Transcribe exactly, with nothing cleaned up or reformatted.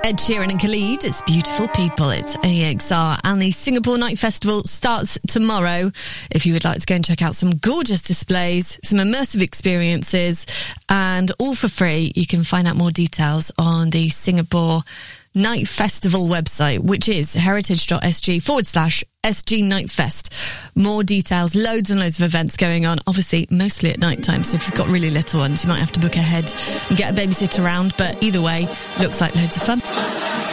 Ed Sheeran and Khalid, it's Beautiful People, it's A X R, and the Singapore Night Festival starts tomorrow. If you would like to go and check out some gorgeous displays, some immersive experiences, and all for free, you can find out more details on the Singapore Night Festival website, which is heritage.sg forward slash SG Night Fest. More details, loads and loads of events going on, obviously mostly at night time, so if you've got really little ones, you might have to book ahead and get a babysitter around, but either way, looks like loads of fun.